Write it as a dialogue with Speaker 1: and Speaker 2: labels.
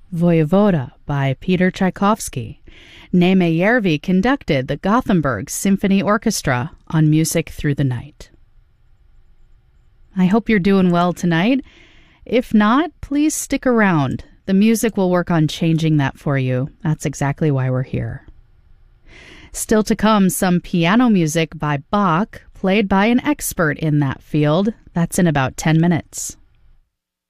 Speaker 1: Voyevoda by Peter Tchaikovsky. Neme Järvi conducted the Gothenburg Symphony Orchestra on Music Through the Night. I hope you're doing well tonight. If not, please stick around. The music will work on changing that for you. That's exactly why we're here. Still to come, some piano music by Bach, played by an expert in that field. That's in about 10 minutes.